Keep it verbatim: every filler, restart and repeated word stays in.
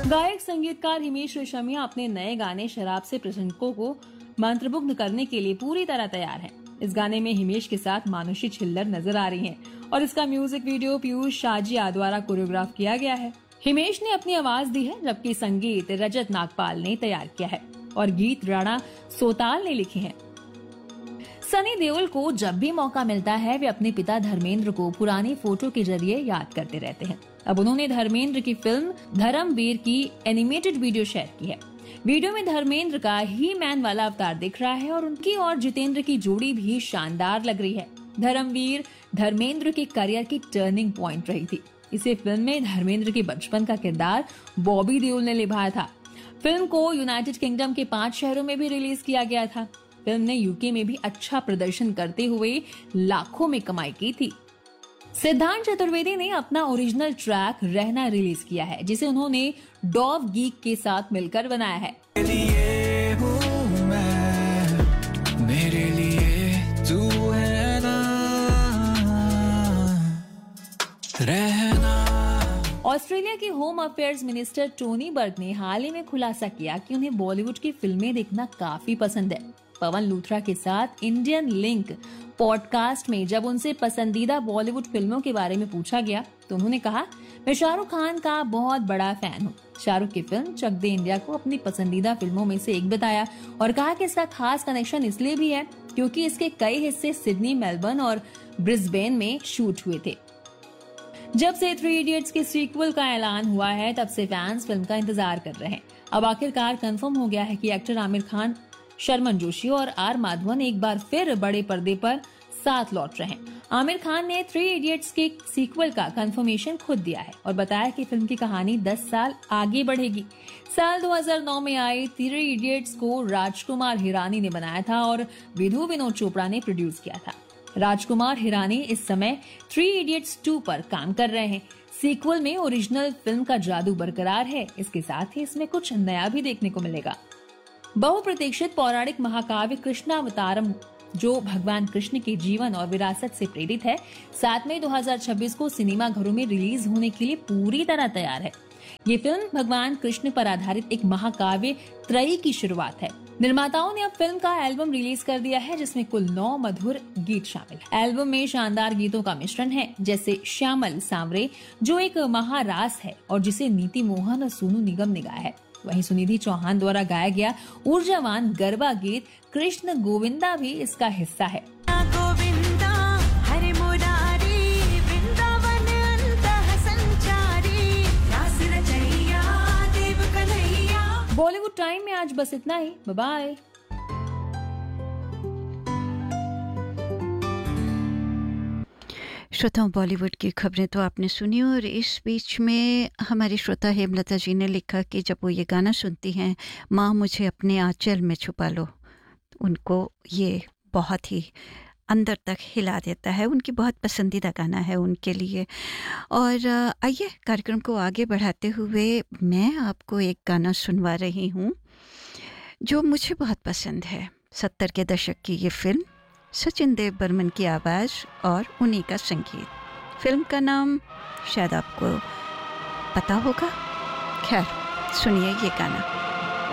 गायक संगीतकार हिमेश रेशमिया अपने नए गाने शराब से प्रशंसकों को मंत्रमुग्ध करने के लिए पूरी तरह तैयार हैं। इस गाने में हिमेश के साथ मानुषी छिल्लर नजर आ रही हैं और इसका म्यूजिक वीडियो पीयूष शाहजिया द्वारा कोरियोग्राफ किया गया है। हिमेश ने अपनी आवाज दी है, जबकि संगीत रजत नागपाल ने तैयार किया है और गीत राणा सोताल ने लिखे हैं। सनी देओल को जब भी मौका मिलता है वे अपने पिता धर्मेंद्र को पुरानी फोटो के जरिए याद करते रहते हैं। अब उन्होंने धर्मेंद्र की फिल्म धर्मवीर की एनिमेटेड वीडियो शेयर की है। वीडियो में धर्मेंद्र का ही मैन वाला अवतार दिख रहा है और उनकी और जितेंद्र की जोड़ी भी शानदार लग रही है। धर्मवीर धर्मेंद्र के करियर की टर्निंग पॉइंट रही थी। इसे फिल्म में धर्मेंद्र के बचपन का किरदार बॉबी देओल ने निभाया था। फिल्म को यूनाइटेड किंगडम के पांच शहरों में भी रिलीज किया गया था। फिल्म ने यूके में भी अच्छा प्रदर्शन करते हुए लाखों में कमाई की थी। सिद्धांत चतुर्वेदी ने अपना ओरिजिनल ट्रैक रहना रिलीज किया है, जिसे उन्होंने डॉव गीक के साथ मिलकर बनाया है। लिए हूँ मैं, मेरे लिए तू है ना, रहना। ऑस्ट्रेलिया के होम अफेयर्स मिनिस्टर टोनी बर्ग ने हाल ही में खुलासा किया कि उन्हें बॉलीवुड की फिल्में देखना काफी पसंद है। पवन लूथरा के साथ इंडियन लिंक पॉडकास्ट में जब उनसे पसंदीदा बॉलीवुड फिल्मों के बारे में पूछा गया तो उन्होंने कहा, मैं शाहरुख खान का बहुत बड़ा फैन हूँ। शाहरुख की फिल्म चक दे इंडिया को अपनी पसंदीदा फिल्मों में से एक बताया और कहा कि इसका खास कनेक्शन इसलिए भी है क्योंकि इसके कई हिस्से सिडनी, मेलबर्न और ब्रिस्बेन में शूट हुए थे। जब से थ्री इडियट्स के सीक्वल का ऐलान हुआ है तब से फैंस फिल्म का इंतजार कर रहे हैं। अब आखिरकार कंफर्म हो गया है कि एक्टर आमिर खान, शर्मन जोशी और आर माधवन एक बार फिर बड़े पर्दे पर साथ लौट रहे हैं। आमिर खान ने थ्री इडियट्स के सीक्वल का कंफर्मेशन खुद दिया है और बताया कि फिल्म की कहानी दस साल आगे बढ़ेगी। साल दो हज़ार नौ में आई थ्री इडियट्स को राजकुमार हिरानी ने बनाया था और विधु विनोद चोपड़ा ने प्रोड्यूस किया था। राजकुमार हिरानी इस समय थ्री इडियट्स टू पर काम कर रहे हैं। सीक्वल में ओरिजिनल फिल्म का जादू बरकरार है, इसके साथ ही इसमें कुछ नया भी देखने को मिलेगा। बहुप्रतीक्षित पौराणिक महाकाव्य कृष्णावतारम, जो भगवान कृष्ण के जीवन और विरासत से प्रेरित है, सात मई दो हज़ार छब्बीस को सिनेमा घरों में रिलीज होने के लिए पूरी तरह तैयार है। ये फिल्म भगवान कृष्ण पर आधारित एक महाकाव्य त्रयी की शुरुआत है। निर्माताओं ने अब फिल्म का एल्बम रिलीज कर दिया है, जिसमें कुल नौ मधुर गीत शामिल है। एल्बम में शानदार गीतों का मिश्रण है, जैसे श्यामल सांवरे जो एक महारास है और जिसे नीति मोहन और सोनू निगम ने गाया है। वहीं सुनिधि चौहान द्वारा गाया गया ऊर्जावान गरबा गीत कृष्ण गोविंदा भी इसका हिस्सा है। गोविंदा हरे मुरारी वृंदावन अंतः संचारी, रास रचैया देव कन्हैया। बॉलीवुड टाइम में आज बस इतना ही। Bye bye. श्रोताओं, बॉलीवुड की खबरें तो आपने सुनी और इस बीच में हमारी श्रोता हेमलता जी ने लिखा कि जब वो ये गाना सुनती हैं, माँ मुझे अपने आंचल में छुपा लो, उनको ये बहुत ही अंदर तक हिला देता है। उनकी बहुत पसंदीदा गाना है उनके लिए। और आइए कार्यक्रम को आगे बढ़ाते हुए मैं आपको एक गाना सुनवा रही हूँ जो मुझे बहुत पसंद है। सत्तर के दशक की ये फिल्म, सचिन देव बर्मन की आवाज़ और उन्हीं का संगीत। फिल्म का नाम शायद आपको पता होगा। खैर, सुनिए ये गाना।